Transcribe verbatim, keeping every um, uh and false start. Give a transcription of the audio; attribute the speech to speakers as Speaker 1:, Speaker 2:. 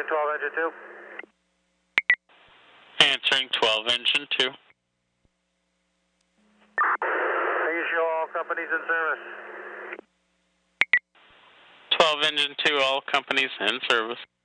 Speaker 1: engine twelve, engine two.
Speaker 2: Answering twelve, engine two.
Speaker 1: Can you show all companies in service?
Speaker 2: twelve, engine two, all companies in service.